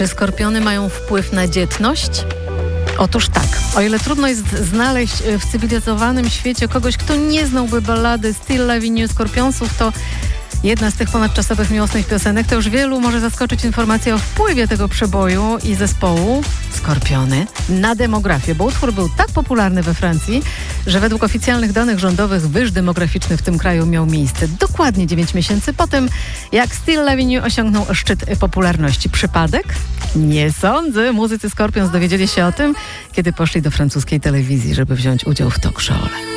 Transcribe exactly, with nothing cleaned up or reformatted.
Czy skorpiony mają wpływ na dzietność? Otóż tak. O ile trudno jest znaleźć w cywilizowanym świecie kogoś, kto nie znałby ballady Still Loving You Skorpionsów, to jedna z tych ponadczasowych miłosnych piosenek, to już wielu może zaskoczyć informacja o wpływie tego przeboju i zespołu Skorpiony na demografię, bo utwór był tak popularny we Francji, że według oficjalnych danych rządowych wyż demograficzny w tym kraju miał miejsce dokładnie dziewięć miesięcy po tym, jak Still Loving You osiągnął szczyt popularności. Przypadek? Nie sądzę. Muzycy Scorpions dowiedzieli się o tym, kiedy poszli do francuskiej telewizji, żeby wziąć udział w talk show.